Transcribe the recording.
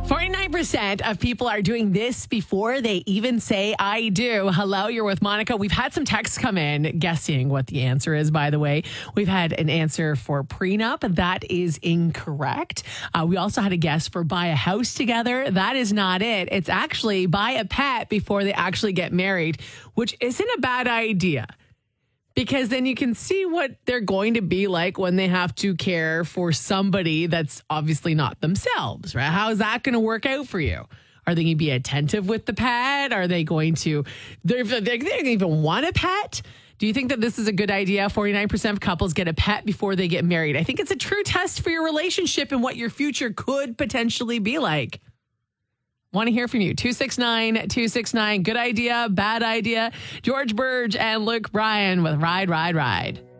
49% of people are doing this before they even say I do. Hello, you're with Monica. We've had some texts come in guessing what the answer is, by the way. We've had an answer for prenup. That is incorrect. We also had a guess for buy a house together. That is not it. It's actually buy a pet before they actually get married, which isn't a bad idea. Because then you can see what they're going to be like when they have to care for somebody that's obviously not themselves, right? How is that going to work out for you? Are they going to be attentive with the pet? Are they going to, they don't even want a pet? Do you think that this is a good idea? 49% of couples get a pet before they get married. I think it's a true test for your relationship and what your future could potentially be like. Want to hear from you. 269-269. Good idea, bad idea. George Burge and Luke Bryan with Ride, Ride, Ride.